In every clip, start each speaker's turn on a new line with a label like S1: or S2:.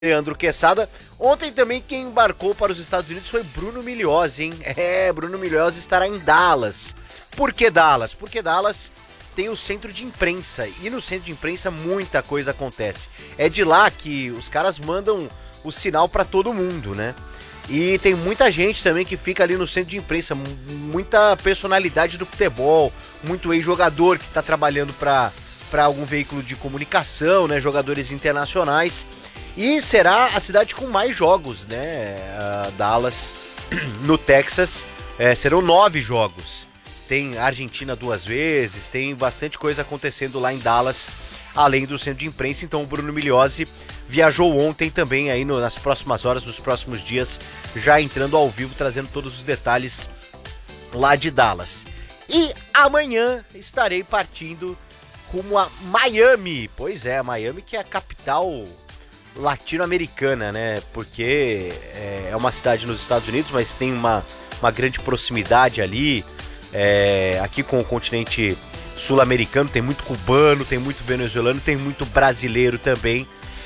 S1: Leandro Quesada. Ontem também quem embarcou para os Estados Unidos foi Bruno Migliozzi, hein? Bruno Migliozzi estará em Dallas. Por que Dallas? Porque Dallas tem o centro de imprensa, e no centro de imprensa muita coisa acontece. É de lá que os caras mandam o sinal para todo mundo, né? E tem muita gente também que fica ali no centro de imprensa, muita personalidade do futebol, muito ex-jogador que está trabalhando para algum veículo de comunicação, né? Jogadores internacionais. E será a cidade com mais jogos, né? Dallas, no Texas, serão 9 jogos. Tem Argentina 2 vezes, tem bastante coisa acontecendo lá em Dallas, além do centro de imprensa. Então o Bruno Migliozzi viajou ontem também, aí nas próximas horas, nos próximos dias, já entrando ao vivo, trazendo todos os detalhes lá de Dallas. E amanhã estarei partindo rumo a Miami. Pois é, Miami, que é a capital latino-americana, né? Porque é uma cidade nos Estados Unidos, mas tem uma grande proximidade ali, aqui com o continente sul-americano. Tem muito cubano, tem muito venezuelano, tem muito brasileiro também.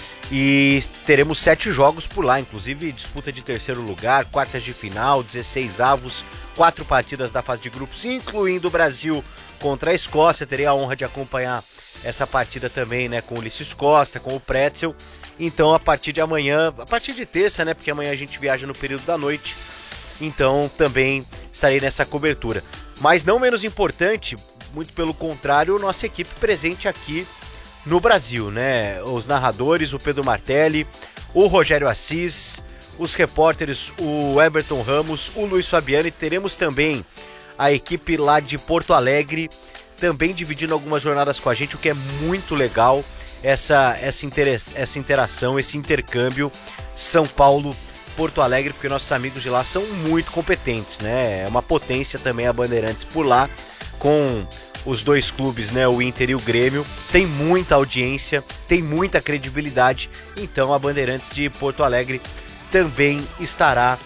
S1: E teremos 7 jogos por lá, inclusive disputa de terceiro lugar, quartas de final, 16 avos, 4 partidas da fase de grupos, incluindo o Brasil contra a Escócia. Terei a honra de acompanhar essa partida também, né, com o Ulisses Costa, com o Pretzel. Então, a partir de amanhã, a partir de terça, né, porque amanhã a gente viaja no período da noite, então também estarei nessa cobertura. Mas não menos importante, muito pelo contrário, nossa equipe presente aqui no Brasil, né? Os narradores, o Pedro Martelli, o Rogério Assis, os repórteres, o Everton Ramos, o Luiz Fabiani. Teremos também a equipe lá de Porto Alegre, também dividindo algumas jornadas com a gente, o que é muito legal, essa interação, esse intercâmbio São Paulo, Porto Alegre, porque nossos amigos de lá são muito competentes, né? É uma potência também a Bandeirantes por lá, com os 2 clubes, né, o Inter e o Grêmio. Tem muita audiência, tem muita credibilidade, então a Bandeirantes de Porto Alegre também estará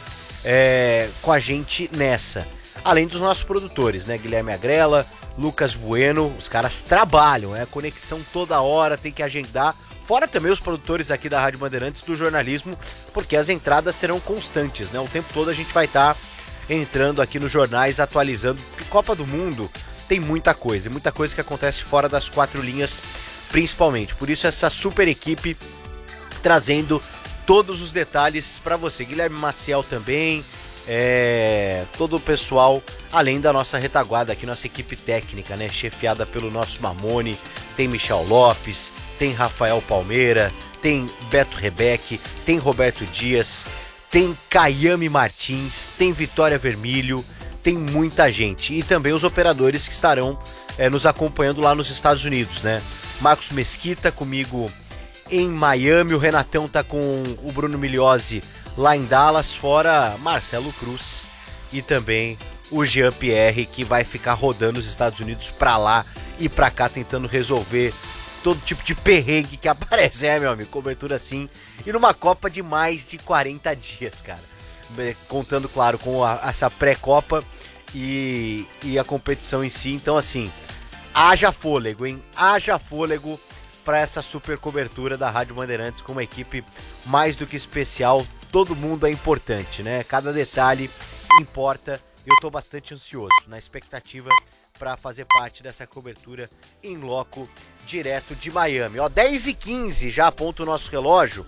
S1: com a gente nessa. Além dos nossos produtores, né, Guilherme Agrela, Lucas Bueno, os caras trabalham, conexão toda hora, tem que agendar. Fora também os produtores aqui da Rádio Bandeirantes do jornalismo, porque as entradas serão constantes, né? O tempo todo a gente vai estar entrando aqui nos jornais, atualizando, porque Copa do Mundo tem muita coisa que acontece fora das 4 linhas, principalmente. Por isso essa super equipe trazendo todos os detalhes para você. Guilherme Maciel também, todo o pessoal, além da nossa retaguarda aqui, nossa equipe técnica, né, chefiada pelo nosso Mamone. Tem Michel Lopes, tem Rafael Palmeira, tem Beto Rebeque, tem Roberto Dias, tem Caiame Martins, tem Vitória Vermilho. Tem muita gente. E também os operadores que estarão nos acompanhando lá nos Estados Unidos, né? Marcos Mesquita comigo em Miami, o Renatão tá com o Bruno Migliozzi lá em Dallas, fora Marcelo Cruz e também o Jean Pierre, que vai ficar rodando os Estados Unidos pra lá e pra cá, tentando resolver todo tipo de perrengue que aparece, meu amigo, cobertura assim, e numa Copa de mais de 40 dias, cara. Contando, claro, com essa pré-copa e a competição em si. Então, assim, haja fôlego, hein? Haja fôlego para essa super cobertura da Rádio Bandeirantes, com uma equipe mais do que especial. Todo mundo é importante, né? Cada detalhe importa. Eu tô bastante ansioso, na expectativa para fazer parte dessa cobertura em loco, direto de Miami. 10h15, já aponta o nosso relógio.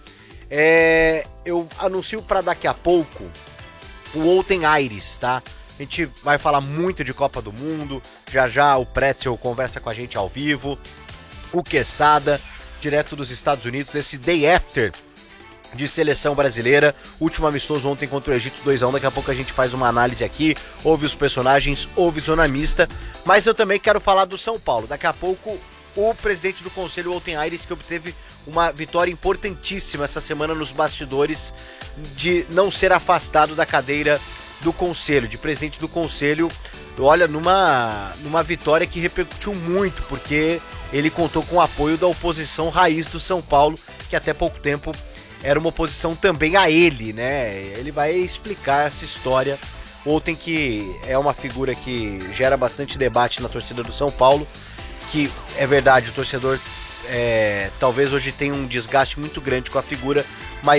S1: Eu anuncio para daqui a pouco o Outen Aires, tá? A gente vai falar muito de Copa do Mundo. Já o Pretzel conversa com a gente ao vivo. O Quesada, direto dos Estados Unidos, esse day after de seleção brasileira. Último amistoso ontem contra o Egito, 2-1. Daqui a pouco a gente faz uma análise aqui, ouve os personagens, ouve zona mista. Mas eu também quero falar do São Paulo. Daqui a pouco o presidente do Conselho, Outen Aires, que obteve uma vitória importantíssima essa semana nos bastidores, de não ser afastado da cadeira do Conselho, de presidente do Conselho. Olha, numa vitória que repercutiu muito, porque ele contou com o apoio da oposição raiz do São Paulo, que até pouco tempo era uma oposição também a ele, né? Ele vai explicar essa história. Ontem, que é uma figura que gera bastante debate na torcida do São Paulo, que é verdade, o torcedor talvez hoje tenha um desgaste muito grande com a figura